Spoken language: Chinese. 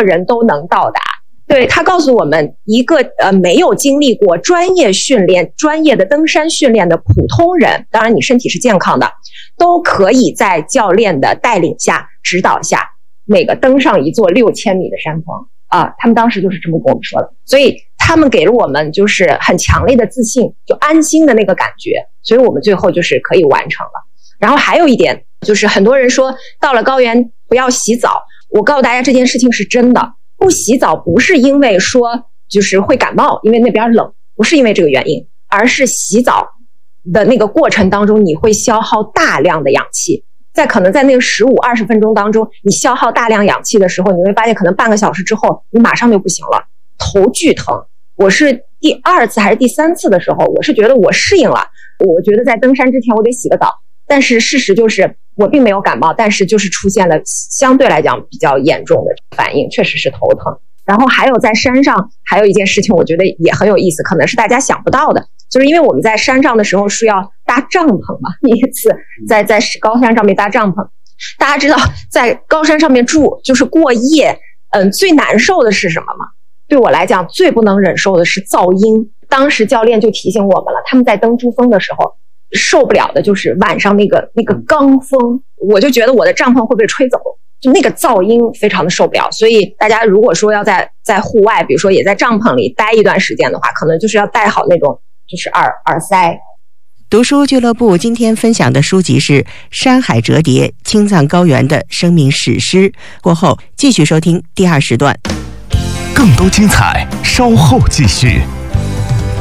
人都能到达。对，他告诉我们，一个没有经历过专业训练、专业的登山训练的普通人，当然你身体是健康的，都可以在教练的带领下、指导下，每个登上一座6000米的山峰啊！他们当时就是这么跟我们说的，所以他们给了我们就是很强烈的自信，就安心的那个感觉，所以我们最后就是可以完成了。然后还有一点就是很多人说到了高原不要洗澡，我告诉大家这件事情是真的。不洗澡不是因为说就是会感冒，因为那边冷，不是因为这个原因，而是洗澡的那个过程当中你会消耗大量的氧气，可能在那个15-20分钟当中，你消耗大量氧气的时候，你会发现可能半个小时之后你马上就不行了，头巨疼。我是第2次还是第3次的时候，我是觉得我适应了，我觉得在登山之前我得洗个澡，但是事实就是我并没有感冒，但是就是出现了相对来讲比较严重的反应，确实是头疼。然后还有在山上还有一件事情我觉得也很有意思，可能是大家想不到的，就是因为我们在山上的时候是要搭帐篷嘛，第一次在高山上面搭帐篷，大家知道在高山上面住就是过夜，最难受的是什么吗？对我来讲最不能忍受的是噪音。当时教练就提醒我们了，他们在登珠峰的时候受不了的就是晚上那个罡风，我就觉得我的帐篷会被吹走，就那个噪音非常的受不了。所以大家如果说要在户外，比如说也在帐篷里待一段时间的话，可能就是要带好那种就是耳塞。 读书俱乐部今天分享的书籍是《山海折叠：青藏高原的生命史诗》，过后继续收听第2时段。 更多精彩稍后继续。